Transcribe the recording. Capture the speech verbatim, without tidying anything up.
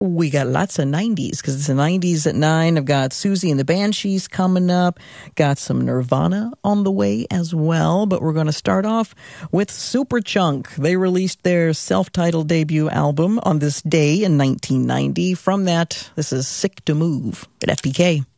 We got lots of nineties because it's the nineties at nine. I've got Susie and the Banshees coming up. Got some Nirvana on the way as well. But we're going to start off with Superchunk. They released their self-titled debut album on this day in nineteen ninety. From that, this is Sick to Move at F P K.